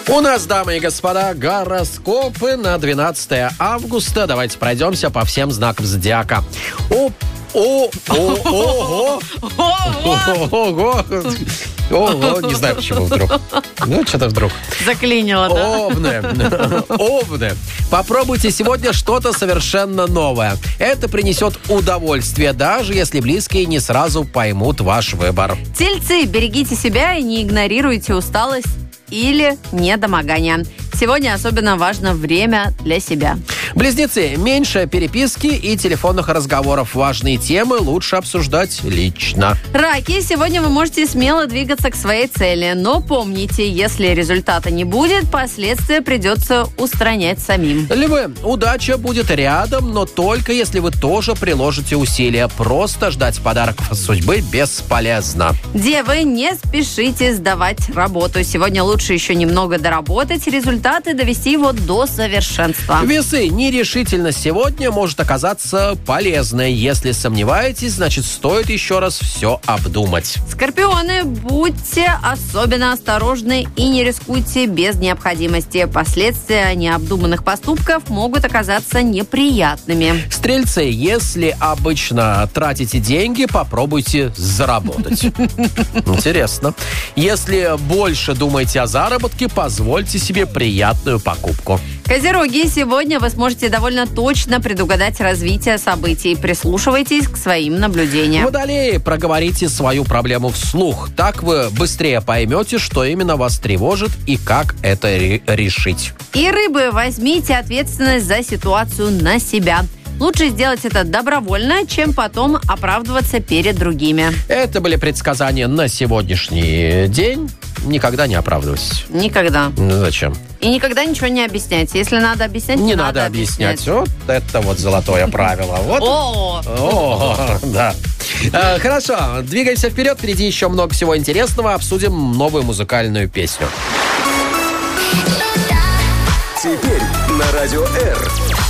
У нас, дамы и господа, гороскопы на 12 августа. Давайте пройдемся по всем знакам зодиака. Ого, не знаю, почему вдруг. Ну, что-то вдруг. Заклинило, да? Овны. Попробуйте сегодня что-то совершенно новое. Это принесет удовольствие, даже если близкие не сразу поймут ваш выбор. Тельцы, берегите себя и не игнорируйте усталость или недомогание. Сегодня особенно важно время для себя. Близнецы, меньше переписки и телефонных разговоров. Важные темы лучше обсуждать лично. Раки, сегодня вы можете смело двигаться к своей цели, но помните, если результата не будет, последствия придется устранять самим. Львы, удача будет рядом, но только если вы тоже приложите усилия. Просто ждать подарков от судьбы бесполезно. Девы, не спешите сдавать работу. Сегодня лучше еще немного доработать результаты, довести его до совершенства. Весы, нерешительность сегодня может оказаться полезной. Если сомневаетесь, значит, стоит еще раз все обдумать. Скорпионы, будьте особенно осторожны и не рискуйте без необходимости. Последствия необдуманных поступков могут оказаться неприятными. Стрельцы, если обычно тратите деньги, попробуйте заработать. Интересно. Если больше думаете о заработке, позвольте себе приятную покупку. Козероги, сегодня вы сможете довольно точно предугадать развитие событий. Прислушивайтесь к своим наблюдениям. Водолеи, проговорите свою проблему вслух. Так вы быстрее поймете, что именно вас тревожит и как это решить. И рыбы, возьмите ответственность за ситуацию на себя. Лучше сделать это добровольно, чем потом оправдываться перед другими. Это были предсказания на сегодняшний день. Никогда не оправдывайтесь. Никогда. Ну, зачем? И никогда ничего не объясняйте. Если надо объяснять, не надо объяснять. Вот это вот золотое правило. Вот. О, да. Хорошо, двигаемся вперед. Впереди еще много всего интересного. Обсудим новую музыкальную песню. Теперь на Радио R.